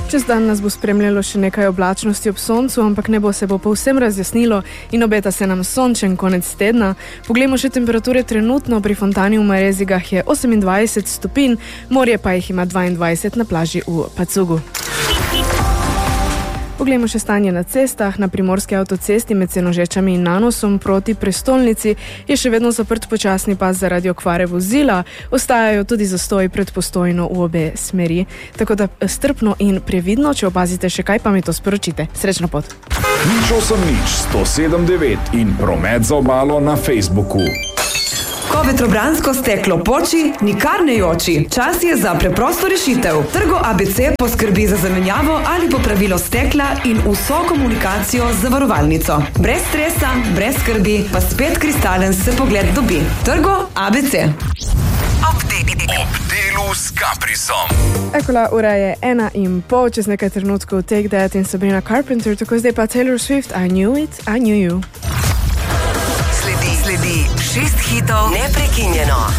Čez dan nas bo spremljalo še nekaj oblačnosti ob soncu, ampak nebo se bo povsem razjasnilo in obeta se nam sončen konec tedna. Poglejmo še temperature trenutno. Pri Fontani v Marezigah je 28 stopinj, morje pa jih ima 22 na plaži v Pacugu. Poglejmo še stanje na cestah. Na primorski avtocesti med Senožečami in Nanosom proti prestolnici je še vedno zaprt počasni pas zaradi okvare vozila. Ostajajo tudi zastoji pred Postojno v obe smeri. Tako da strpno in previdno, če opazite še kaj, pa mi to sporočite. Srečno pot. 107.9 in promet za obalo na Facebooku. Ko vetrobransko steklo poči, nikar ne joči. Čas je za preprosto rešitev. Trgo ABC poskrbi za zamenjavo ali popravilo stekla in vso komunikacijo z zavarovalnico. Brez stresa, brez skrbi, pa spet kristalen se pogled dobi. Trgo ABC. Ob delu s Caprisom. Ekola, ura je 1:30, čez nekaj trenutkov Take That in Sabrina Carpenter, tako zdaj pa Taylor Swift, I Knew It, I Knew You. Sledi 6 hitov neprekinjeno.